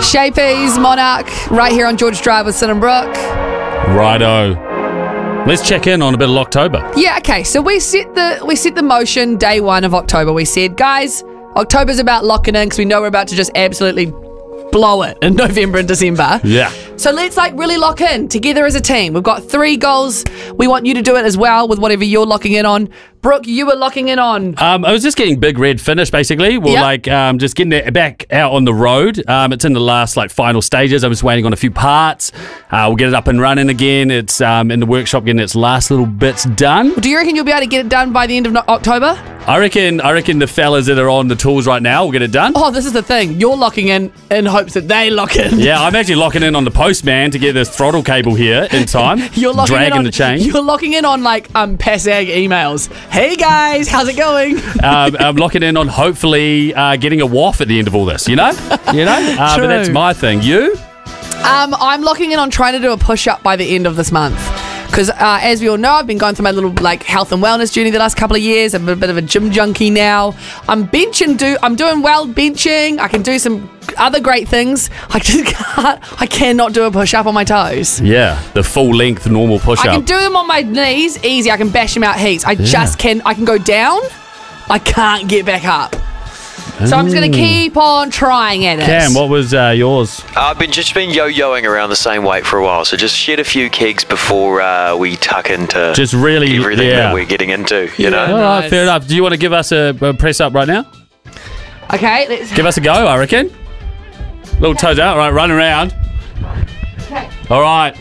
Shapies, Monarch, right here on George Drive with Sin and Brooke. Righto. Let's check in on a bit of October. Yeah, okay. So we set the motion day 1 of October. We said, guys, October's about locking in because we know we're about to just absolutely blow it in November and December. Yeah. So let's really lock in together as a team. We've got 3 goals. We want you to do it as well with whatever you're locking in on. Brooke, you were locking in on. I was just getting Big Red finish, basically. We're just getting it back out on the road. It's in the last final stages. I'm just waiting on a few parts. We'll get it up and running again. It's in the workshop getting its last little bits done. Do you reckon you'll be able to get it done by the end of October? I reckon the fellas that are on the tools right now will get it done. Oh, this is the thing. You're locking in hopes that they lock in. Yeah, I'm actually locking in on the postman to get this throttle cable here in time. You're locking dragging in on the chain. You're locking in on PASAG emails. Hey guys, how's it going? I'm locking in on hopefully getting a waff at the end of all this. You know. But that's my thing. You? I'm locking in on trying to do a push-up by the end of this month. Because as we all know, I've been going through my little health and wellness journey the last couple of years. I'm a bit of a gym junkie now. I'm doing well benching. I can do some other great things. I just can't. I cannot do a push-up on my toes. Yeah, the full-length normal push-up. I can do them on my knees easy. I can bash them out heaps. I can go down. I can't get back up. So I'm just going to keep on trying at it. Cam, what was yours? I've been yo-yoing around the same weight for a while, so just shed a few kegs before we tuck into just really everything that we're getting into, you know? All right, fair enough. Do you want to give us a press up right now? Okay, let's... Give us a go, I reckon. Little toes out, right, run around. Okay. All right.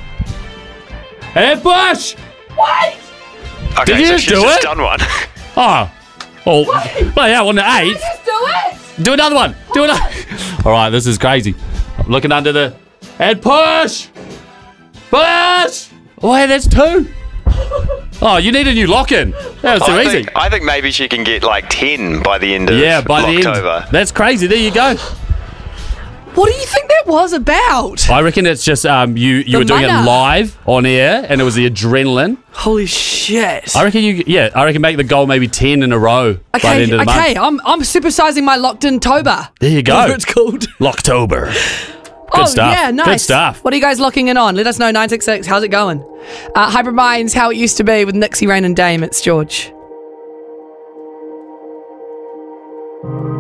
And push! Wait! Okay, Did you so just she's do just it? done one. Oh. Well, yeah, on the 8th. Just do it! Do another one. Do another. All right, this is crazy. I'm looking under the... And push! Push! Oh, hey, that's 2. Oh, you need a new lock-in. That was too easy. I think maybe she can get 10 by the end of by the October. end. That's crazy. There you go. What do you think that was about? I reckon it's just you were doing it live on air, and it was the adrenaline. Holy shit! I reckon make the goal maybe 10 in a row by the end of the month. Okay, I'm supersizing my locked-in Tober. There you go. Whatever it's called. Locktober. Good stuff. Yeah, nice. Good stuff. What are you guys locking in on? Let us know, 966. How's it going? Hybrid Minds, how it used to be with Nixie, Rain and Dame. It's George.